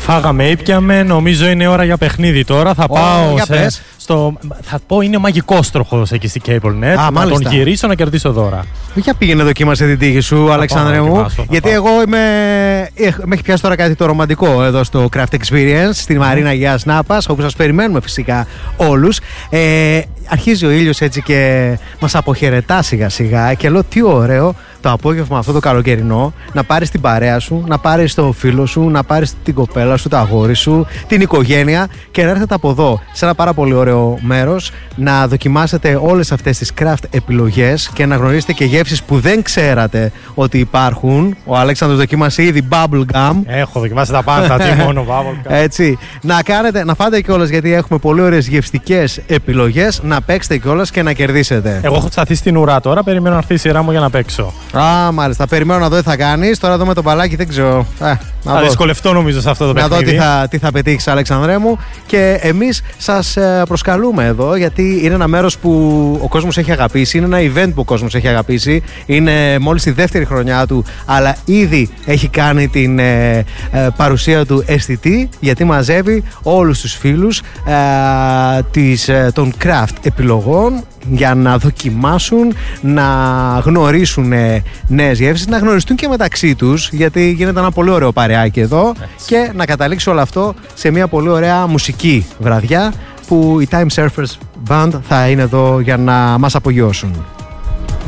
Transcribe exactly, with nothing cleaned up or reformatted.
Φάγαμε, ήπιαμε, νομίζω είναι ώρα για παιχνίδι τώρα. Θα Ω, πάω για σε, πες. στο. Θα πω είναι μαγικός τροχός εκεί στη CableNet. Α, να μάλιστα. τον γυρίσω να κερδίσω δώρα. Για πήγαινε δοκίμασε την τύχη σου, Αλεξάνδρε πάω να μου. δοκιμάσω, θα Γιατί πάω. εγώ είμαι. έχ- Με έχει πιάσει τώρα κάτι το ρομαντικό εδώ στο Craft Experience, στη Μαρίνα Αγίας Νάπας, όπου σας περιμένουμε φυσικά όλους. Ε, αρχίζει ο ήλιος έτσι και μας αποχαιρετά σιγά σιγά και λέω τι ωραίο το απόγευμα αυτό το καλοκαιρινό να πάρεις την παρέα σου, να πάρεις το φίλο σου, να πάρεις την κοπέλα σου, το αγόρι σου, την οικογένεια και να έρθετε από εδώ σε ένα πάρα πολύ ωραίο μέρος να δοκιμάσετε όλες αυτές τις craft επιλογές και να γνωρίσετε και γεύσεις που δεν ξέρατε ότι υπάρχουν. Ο Αλέξανδρος δοκίμασε ήδη bubble gum. Έχω δοκιμάσει τα πάντα, τι μόνο Bubble Gum. Έτσι, να, κάνετε, να φάτε κιόλας γιατί έχουμε πολύ ωραίες γευστικές επιλογές, να παίξετε κιόλας και να κερδίσετε. Εγώ έχω σταθεί στην ουρά τώρα, περιμένω να έρθει η σειρά μου για να παίξω. Α, μάλιστα. Περιμένω να δω τι θα κάνεις. Τώρα εδώ με το μπαλάκι δεν ξέρω. Ε, να Θα δω. δυσκολευτώ νομίζω σε αυτό το Να δω παιχνίδι. τι θα, τι θα πετύχεις, Αλέξανδρέ μου. Και εμείς σας ε, προσκαλούμε εδώ, γιατί είναι ένα μέρος που ο κόσμος έχει αγαπήσει. Είναι ένα event που ο κόσμος έχει αγαπήσει. Είναι μόλις η δεύτερη χρονιά του, αλλά ήδη έχει κάνει την ε, ε, παρουσία του αισθητή, γιατί μαζεύει όλους τους φίλους ε, της, ε, των craft επιλογών για να δοκιμάσουν, να γνωρίσουν ε, νέες γεύσεις, να γνωριστούν και μεταξύ τους, γιατί γίνεται ένα πολύ ωραίο παρεάκι εδώ. Έτσι. Και να καταλήξει όλο αυτό σε μια πολύ ωραία μουσική βραδιά που οι Time Surfers Band θα είναι εδώ για να μας απογειώσουν.